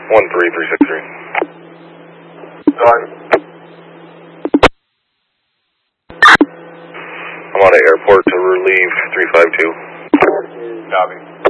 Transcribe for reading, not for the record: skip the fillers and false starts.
13363. I'm on an airport to relieve 352. Copy.